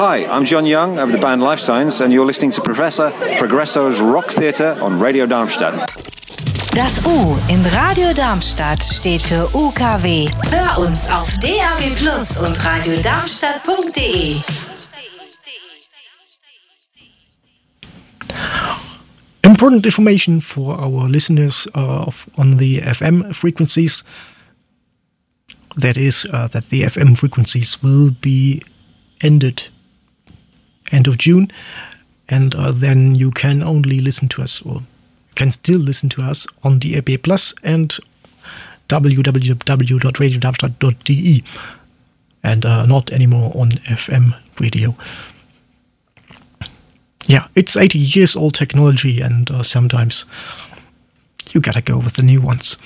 Hi, I'm John Young of the band Life Science, and you're listening to Professor Progresso's Rock Theatre on Radio Darmstadt. Das U in Radio Darmstadt steht für UKW. Hör uns auf DAB+ und radiodarmstadt.de. Important information for our listeners on the FM frequencies. That is, that the FM frequencies will be ended end of June, and then you can only listen to us, or can still listen to us on DAB+ and www.radiodarmstadt.de, and not anymore on FM radio. Yeah, it's 80 years old technology, and sometimes you gotta go with the new ones.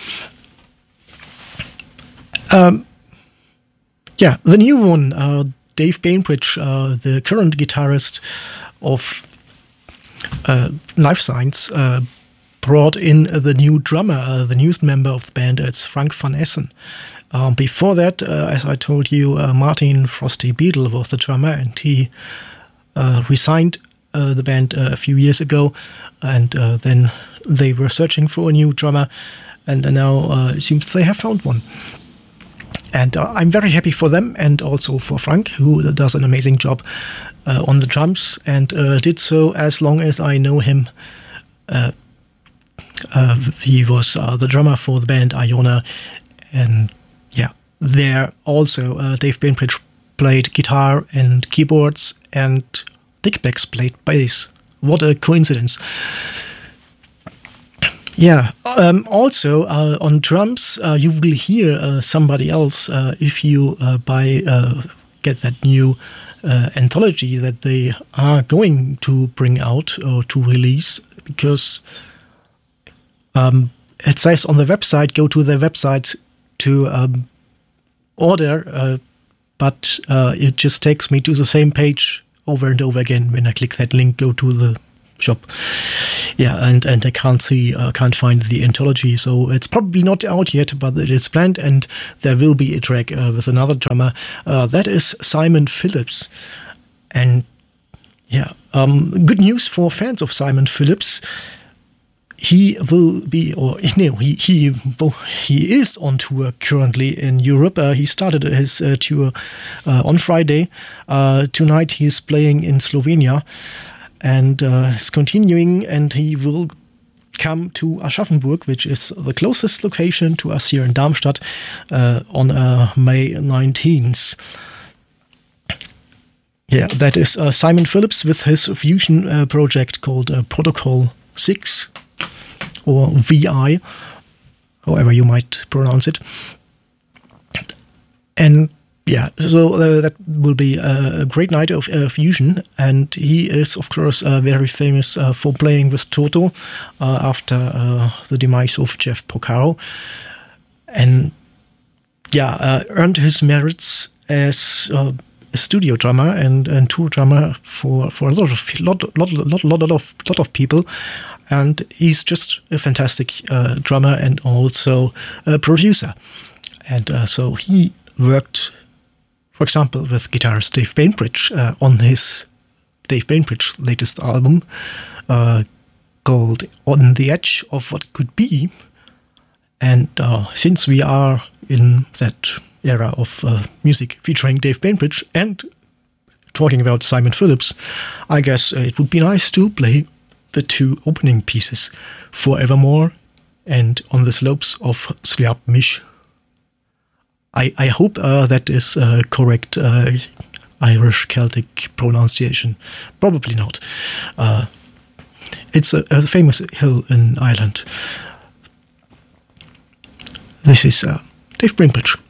Yeah, the new one, Dave Bainbridge, the current guitarist of Life Science, brought in the new drummer, the newest member of the band. It's Frank van Essen. Before that, as I told you, Martin Frosty Beadle was the drummer, and he resigned the band a few years ago, and then they were searching for a new drummer, and now it seems they have found one. And I'm very happy for them, and also for Frank, who does an amazing job on the drums, and did so as long as I know him. He was the drummer for the band Iona, and yeah, there also Dave Bainbridge played guitar and keyboards, and Dick Becks played bass. What a coincidence. Yeah, also on drums, you will hear somebody else if you get that new anthology that they are going to bring out or to release, because it says on the website, go to their website to order, but it just takes me to the same page over and over again. When I click that link, go to the shop. Yeah, and I can't find the anthology, so it's probably not out yet, but it is planned, and there will be a track with another drummer. That is Simon Phillips. And yeah, good news for fans of Simon Phillips. He will be, or no, he is on tour currently in Europe. He started his tour on Friday. Tonight he's playing in Slovenia, and he's continuing, and he will come to Aschaffenburg, which is the closest location to us here in Darmstadt, on May 19th. Yeah, that is Simon Phillips with his fusion project called Protocol 6, or VI, however you might pronounce it. And yeah, so that will be a great night of fusion, and he is, of course, very famous for playing with Toto after the demise of Jeff Porcaro, and yeah, earned his merits as a studio drummer and tour drummer for a lot of people, and he's just a fantastic drummer and also a producer, and so he worked, for example, with guitarist Dave Bainbridge on his Dave Bainbridge latest album called On the Edge of What Could Be. And since we are in that era of music featuring Dave Bainbridge and talking about Simon Phillips, I guess it would be nice to play the two opening pieces, Forevermore and On the Slopes of Sliabmish. I hope that is correct Irish Celtic pronunciation. Probably not. It's a famous hill in Ireland. This is Dave Bainbridge.